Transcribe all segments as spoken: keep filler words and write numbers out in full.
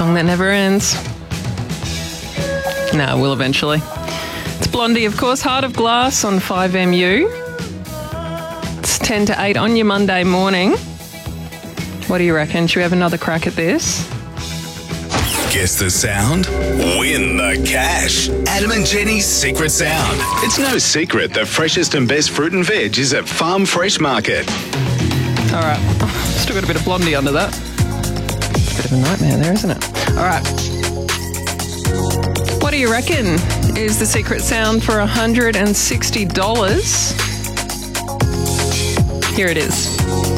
song that never ends. No, it will eventually. It's Blondie, of course, Heart of Glass on five M U. It's ten to eight on your Monday morning. What do you reckon? Should we have another crack at this? Guess the sound, win the cash. Adam and Jenny's Secret Sound. It's no secret the freshest and best fruit and veg is at Farm Fresh Market. All right. Still got a bit of Blondie under that. It's a bit of a nightmare there, isn't it? All right. What do you reckon is the secret sound for one hundred sixty dollars? Here it is.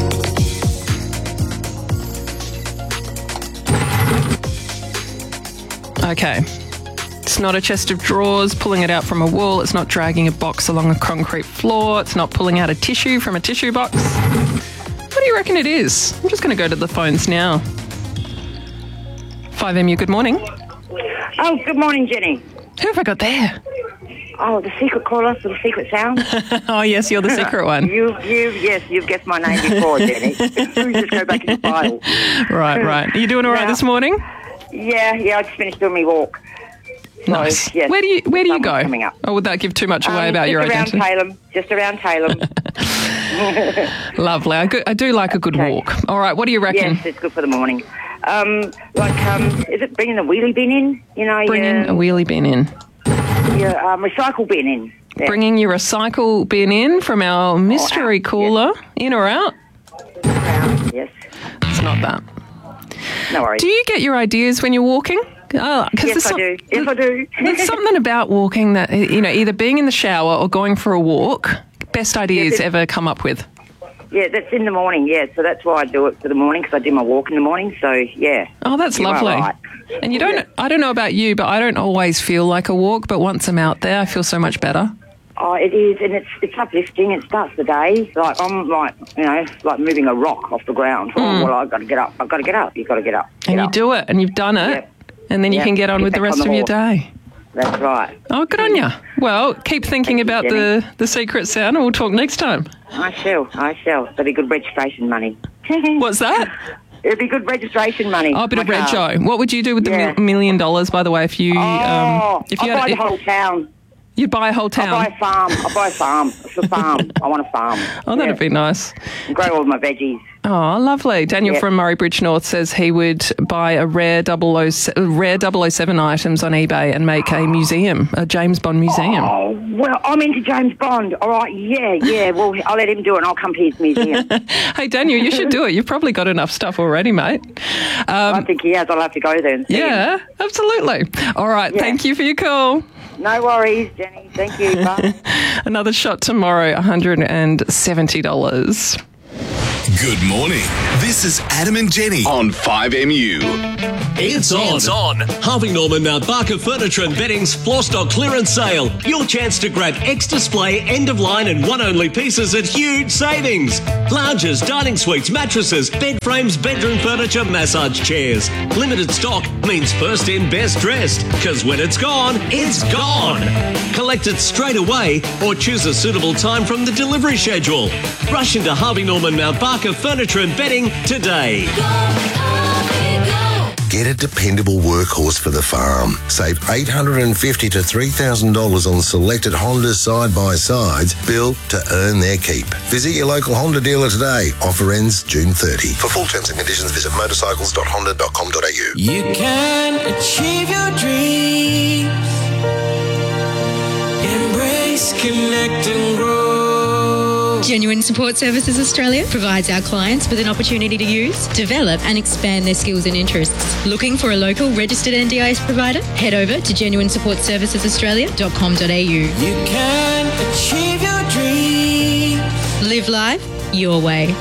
Okay. It's not a chest of drawers, pulling it out from a wall. It's not dragging a box along a concrete floor. It's not pulling out a tissue from a tissue box. What do you reckon it is? I'm just going to go to the phones now. five M U, good morning. Oh, good morning, Jenny. Who have I got there? Oh, the secret caller for the secret sound. Oh, yes, you're the secret one. you, you, yes, you've guessed my name before, Jenny. Just go back in the file. Right, right. Are you doing all right Now, this morning? Yeah, yeah, I just finished doing my walk. So, Nice. yes, where do you Where do you someone's go? coming up. Or would that give too much away Um, about just your around identity? Talem, just around Talem. Lovely. I, go, I do like a good Okay. walk. All right, what do you reckon? Yes, it's good for the morning. Um, like, um, is it bringing the wheelie bin in? You know, Bringing your, a wheelie bin in. your um, recycle bin in. Yeah. Bringing your recycle bin in from our mystery out, cooler. In or out? Around, yes. It's not that. No worries. Do you get your ideas when you're walking? Oh, 'cause yes, there's I some- do. Yes, I do. There's something about walking that, you know, either being in the shower or going for a walk, best ideas Yes, it- ever come up with. Yeah, that's in the morning, yeah. So that's why I do it for the morning, because I do my walk in the morning. So, yeah. Oh, that's You are lovely. right. And you don't, I don't know about you, but I don't always feel like a walk, but once I'm out there, I feel so much better. Oh, it is, and it's it's uplifting. It starts the day. Like, I'm like, you know, like moving a rock off the ground. Oh, well, I've got to get up. I've got to get up. You've got to get up. Get And you up. do it, and you've done it, Yep. and then you Yep. can get on Get with the back rest on of the your horse. day. That's right. Oh, good on you. Well, keep thinking Thank you, about Jenny. the, the secret sound, and we'll talk next time. I shall. I shall. That'll be good registration money. What's that? It'll be good registration money. Oh, a bit of My Red car. Joe. What would you do with the Yeah. mil- million dollars, by the way, if you Oh, um, if you I'll had buy a, the whole town. you'd buy a whole I'll town? buy a farm. I'll buy a farm. It's a farm. I want a farm. Oh, that'd Yeah. be nice. And grow all my veggies. Oh, lovely. Daniel Yeah. from Murray Bridge North says he would buy a rare double oh seven, rare double oh seven items on eBay and make a museum, a James Bond museum. Oh, well, I'm into James Bond. All right, yeah, yeah. Well, I'll let him do it and I'll come to his museum. Hey, Daniel, you should do it. You've probably got enough stuff already, mate. Um, I think he has. I'll have to go there and see him. yeah, absolutely. All right. Yeah. Thank you for your call. No worries, Jenny. Thank you. Bye. Another shot tomorrow, one hundred seventy dollars. Good morning. This is Adam and Jenny on five M U. It's on. It's on. Harvey Norman Mount Barker Furniture and Bedding's floor stock clearance sale. Your chance to grab ex-display, end-of-line and one-only pieces at huge savings. Lounges, dining suites, mattresses, bed frames, bedroom furniture, massage chairs. Limited stock means first in, best dressed. Because when it's gone, it's gone. Collect it straight away or choose a suitable time from the delivery schedule. Rush into Harvey Norman Mount Barker Furniture and Bedding today. Get a dependable workhorse for the farm. Save eight hundred fifty dollars to three thousand dollars on selected Honda side-by-sides built to earn their keep. Visit your local Honda dealer today. Offer ends June thirtieth. For full terms and conditions, visit motorcycles dot honda dot com dot a u. You can achieve your dreams. Embrace, connect and grow. Genuine Support Services Australia provides our clients with an opportunity to use, develop and expand their skills and interests. Looking for a local registered N D I S provider? Head over to genuine support services australia dot com dot a u. You can achieve your dreams. Live life your way.